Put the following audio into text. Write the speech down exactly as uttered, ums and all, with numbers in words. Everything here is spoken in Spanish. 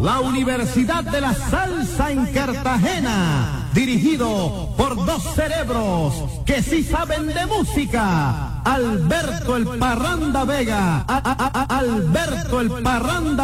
la Universidad de la Salsa en Cartagena, dirigido por dos cerebros que sí saben de música, Alberto el Parranda Vega, a, a, a, Alberto el Parranda